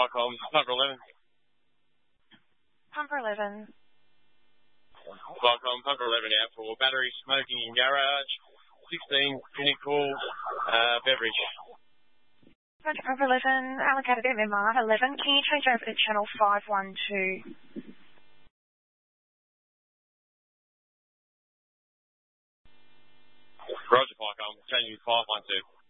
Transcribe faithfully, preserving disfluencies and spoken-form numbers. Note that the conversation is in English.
Viacom, Pumper eleven. Pumper eleven. Viacom, Pumper eleven out for battery smoking in garage. sixteen, clinical, uh, beverage. Roger, Pumper eleven, allocated M M R eleven. Can you change over to channel five one two? Roger, Viacom, changing five one two.